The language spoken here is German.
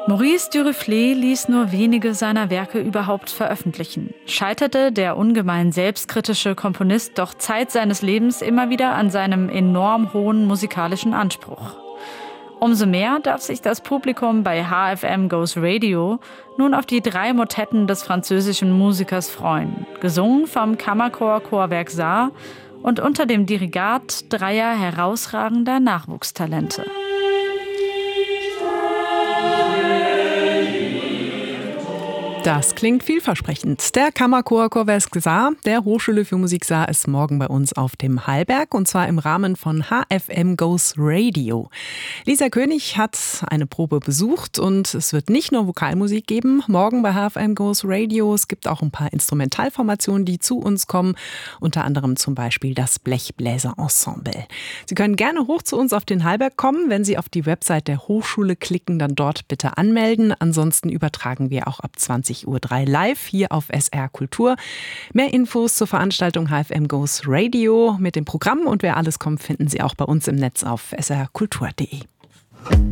Maurice Duruflé ließ nur wenige seiner Werke überhaupt veröffentlichen. Scheiterte der ungemein selbstkritische Komponist doch Zeit seines Lebens immer wieder an seinem enorm hohen musikalischen Anspruch. Umso mehr darf sich das Publikum bei HFM Goes Radio nun auf die 3 Motetten des französischen Musikers freuen, gesungen vom Kammerchor Chorwerk Saar und unter dem Dirigat 3 herausragender Nachwuchstalente. Das klingt vielversprechend. Der Kammerchor Chorwerk Saar der Hochschule für Musik Saar ist morgen bei uns auf dem Hallberg und zwar im Rahmen von HFM Goes Radio. Lisa König hat eine Probe besucht und es wird nicht nur Vokalmusik geben, morgen bei HFM Goes Radio. Es gibt auch ein paar Instrumentalformationen, die zu uns kommen, unter anderem zum Beispiel das Blechbläser-Ensemble. Sie können gerne hoch zu uns auf den Hallberg kommen. Wenn Sie auf die Website der Hochschule klicken, dann dort bitte anmelden. Ansonsten übertragen wir auch ab 20:03 Uhr live hier auf SR Kultur. Mehr Infos zur Veranstaltung HFM Goes Radio mit dem Programm und wer alles kommt, finden Sie auch bei uns im Netz auf srkultur.de.